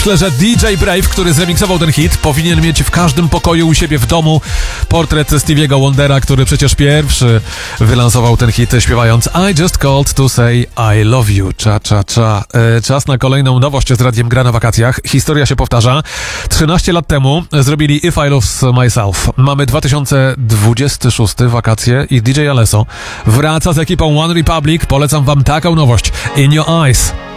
Myślę, że DJ Brave, który zremiksował ten hit, powinien mieć w każdym pokoju u siebie w domu portret Stevie'ego Wondera, który przecież pierwszy wylansował ten hit, śpiewając I just called to say I love you. Cza, cza, cza. Czas na kolejną nowość z Radiem Gra na wakacjach. Historia się powtarza. 13 lat temu zrobili If I Lose Myself. Mamy 2026, wakacje i DJ Alesso wraca z ekipą One Republic. Polecam wam taką nowość. In Your Eyes.